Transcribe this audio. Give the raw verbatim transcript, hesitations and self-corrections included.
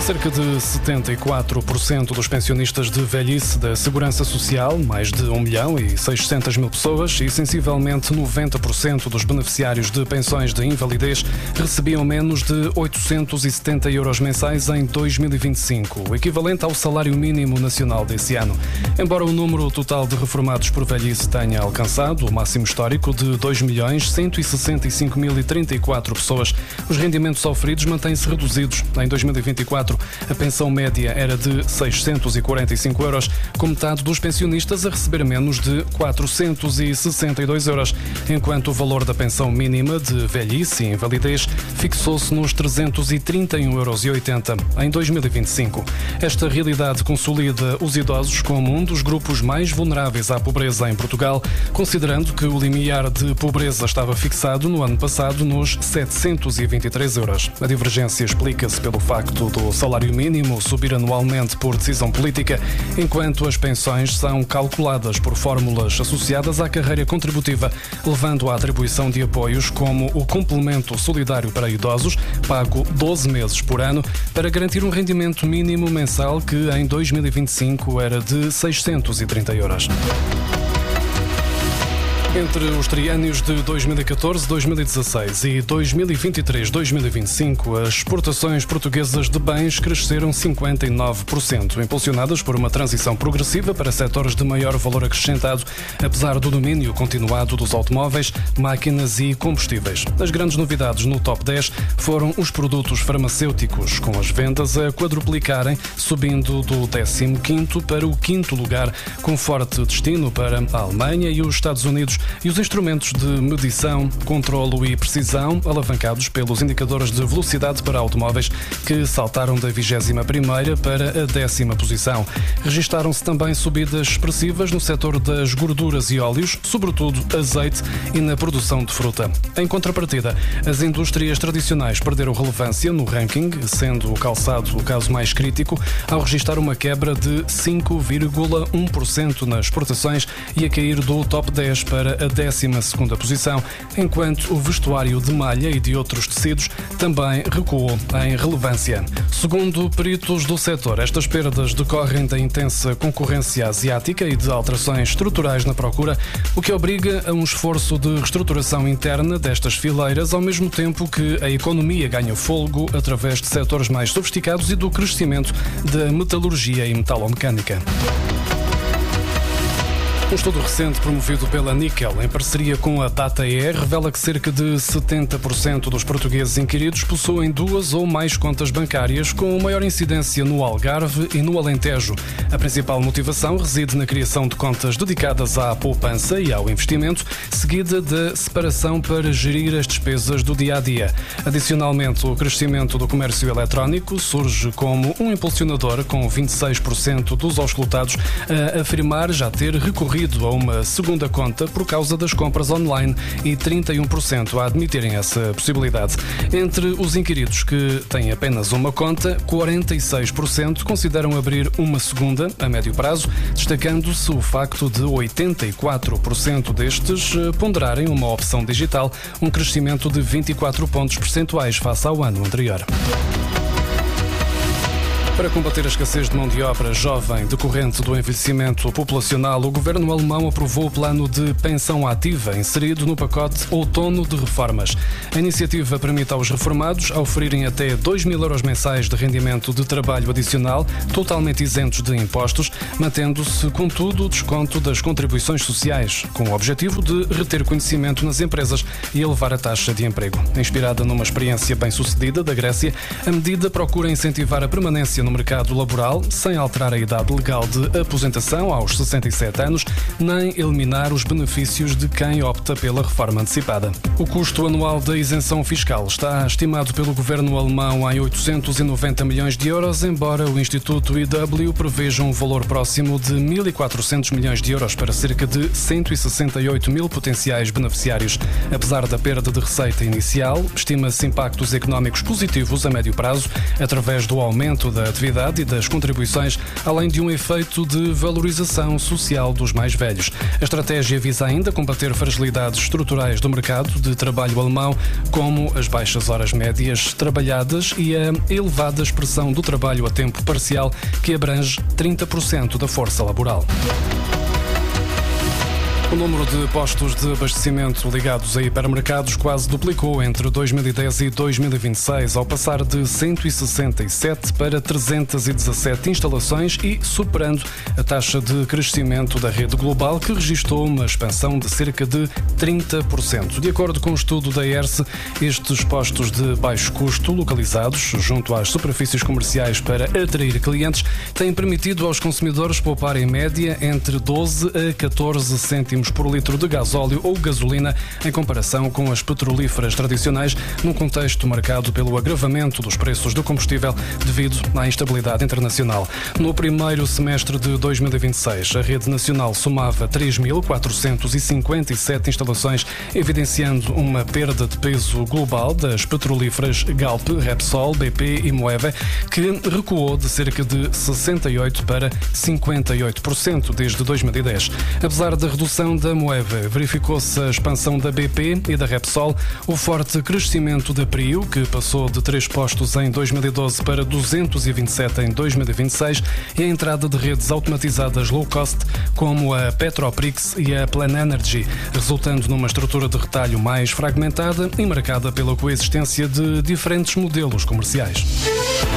Cerca de setenta e quatro por cento dos pensionistas de velhice da Segurança Social, mais de um milhão e seiscentas mil pessoas, e sensivelmente noventa por cento dos beneficiários de pensões de invalidez recebiam menos de oitocentos e setenta euros mensais em dois mil e vinte e cinco, o equivalente ao salário mínimo nacional desse ano. Embora o número total de reformados por velhice tenha alcançado o máximo histórico de dois milhões cento e sessenta e cinco mil e trinta e quatro pessoas, os rendimentos oferidos mantêm-se reduzidos. Em dois mil e vinte e quatro, a pensão média era de seiscentos e quarenta e cinco euros, com metade dos pensionistas a receber menos de quatrocentos e sessenta e dois euros, enquanto o valor da pensão mínima de velhice e invalidez fixou-se nos trezentos e trinta e um euros e oitenta em dois mil e vinte e cinco. Esta realidade consolida os idosos como um dos grupos mais vulneráveis à pobreza em Portugal, considerando que o limiar de pobreza estava fixado no ano passado nos setecentos e vinte e três euros. A divergência explica-se pelo facto do salário mínimo subir anualmente por decisão política, enquanto as pensões são calculadas por fórmulas associadas à carreira contributiva, levando à atribuição de apoios como o complemento solidário para idosos, pago doze meses por ano, para garantir um rendimento mínimo mensal que em dois mil e vinte e cinco era de seiscentos e trinta euros. Entre os triênios de dois mil e catorze, dois mil e dezasseis e dois mil e vinte e três, dois mil e vinte e cinco, as exportações portuguesas de bens cresceram cinquenta e nove por cento, impulsionadas por uma transição progressiva para setores de maior valor acrescentado, apesar do domínio continuado dos automóveis, máquinas e combustíveis. As grandes novidades no top dez foram os produtos farmacêuticos, com as vendas a quadruplicarem, subindo do décimo quinto para o quinto lugar, com forte destino para a Alemanha e os Estados Unidos, e os instrumentos de medição, controlo e precisão, alavancados pelos indicadores de velocidade para automóveis, que saltaram da vigésima primeira para a décima posição. Registaram-se também subidas expressivas no setor das gorduras e óleos, sobretudo azeite, e na produção de fruta. Em contrapartida, as indústrias tradicionais perderam relevância no ranking, sendo o calçado o caso mais crítico, ao registrar uma quebra de cinco vírgula um por cento nas exportações e a cair do top dez para a décima segunda posição, enquanto o vestuário de malha e de outros tecidos também recuou em relevância. Segundo peritos do setor, estas perdas decorrem da intensa concorrência asiática e de alterações estruturais na procura, o que obriga a um esforço de reestruturação interna destas fileiras, ao mesmo tempo que a economia ganha fôlego através de setores mais sofisticados e do crescimento da metalurgia e metalomecânica. Um estudo recente promovido pela Nickel, em parceria com a DataE, revela que cerca de setenta por cento dos portugueses inquiridos possuem duas ou mais contas bancárias, com maior incidência no Algarve e no Alentejo. A principal motivação reside na criação de contas dedicadas à poupança e ao investimento, seguida da separação para gerir as despesas do dia-a-dia. Adicionalmente, o crescimento do comércio eletrónico surge como um impulsionador, com vinte e seis por cento dos auscultados a afirmar já ter recorrido a uma segunda conta por causa das compras online e trinta e um por cento a admitirem essa possibilidade. Entre os inquiridos que têm apenas uma conta, quarenta e seis por cento consideram abrir uma segunda a médio prazo, destacando-se o facto de oitenta e quatro por cento destes ponderarem uma opção digital, um crescimento de vinte e quatro pontos percentuais face ao ano anterior. Para combater a escassez de mão de obra jovem decorrente do envelhecimento populacional, o governo alemão aprovou o plano de pensão ativa inserido no pacote Outono de Reformas. A iniciativa permite aos reformados oferirem até dois mil euros mensais de rendimento de trabalho adicional, totalmente isentos de impostos, mantendo-se, contudo, o desconto das contribuições sociais, com o objetivo de reter conhecimento nas empresas e elevar a taxa de emprego. Inspirada numa experiência bem-sucedida da Grécia, a medida procura incentivar a permanência no mercado laboral, sem alterar a idade legal de aposentação aos sessenta e sete anos, nem eliminar os benefícios de quem opta pela reforma antecipada. O custo anual da isenção fiscal está estimado pelo governo alemão em oitocentos e noventa milhões de euros, embora o Instituto I W preveja um valor próximo de mil e quatrocentos milhões de euros para cerca de cento e sessenta e oito mil potenciais beneficiários. Apesar da perda de receita inicial, estima-se impactos económicos positivos a médio prazo, através do aumento da atividade e das contribuições, além de um efeito de valorização social dos mais velhos. A estratégia visa ainda combater fragilidades estruturais do mercado de trabalho alemão, como as baixas horas médias trabalhadas e a elevada expressão do trabalho a tempo parcial, que abrange trinta por cento da força laboral. O número de postos de abastecimento ligados a hipermercados quase duplicou entre dois mil e dez e dois mil e vinte e seis, ao passar de cento e sessenta e sete para trezentas e dezassete instalações e superando a taxa de crescimento da rede global, que registrou uma expansão de cerca de trinta por cento. De acordo com o estudo da E R S, estes postos de baixo custo, localizados junto às superfícies comerciais para atrair clientes, têm permitido aos consumidores poupar em média entre doze a catorze cêntimos por litro de gasóleo ou gasolina, em comparação com as petrolíferas tradicionais, num contexto marcado pelo agravamento dos preços do combustível devido à instabilidade internacional. No primeiro semestre de dois mil e vinte e seis, a rede nacional somava três mil quatrocentas e cinquenta e sete instalações, evidenciando uma perda de peso global das petrolíferas Galp, Repsol, B P e Moeve, que recuou de cerca de sessenta e oito por cento para cinquenta e oito por cento desde dois mil e dez. Apesar da redução da Moeve, verificou-se a expansão da B P e da Repsol, o forte crescimento da Prio, que passou de três postos em dois mil e doze para duzentos e vinte e sete em dois mil e vinte e seis, e a entrada de redes automatizadas low cost, como a Petroprix e a Plan Energy, resultando numa estrutura de retalho mais fragmentada e marcada pela coexistência de diferentes modelos comerciais.